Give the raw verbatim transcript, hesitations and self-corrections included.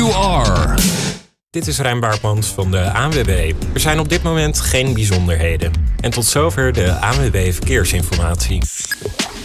you are. Dit is Rijn Baartmans van de A N W B. Er zijn op dit moment geen bijzonderheden. En tot zover de A N W B Verkeersinformatie.